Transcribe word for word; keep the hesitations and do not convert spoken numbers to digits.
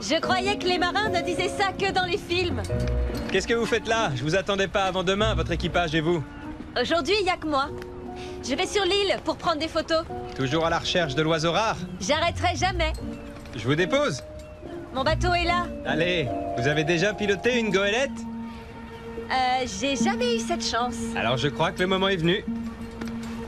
Je croyais que les marins ne disaient ça que dans les films. Qu'est-ce que vous faites là? Je vous attendais pas avant demain, votre équipage et vous. Aujourd'hui, il n'y a que moi. Je vais sur l'île pour prendre des photos. Toujours à la recherche de l'oiseau rare? J'arrêterai jamais. Je vous dépose? Mon bateau est là. Allez, vous avez déjà piloté une goélette? Euh, j'ai jamais eu cette chance. Alors je crois que le moment est venu.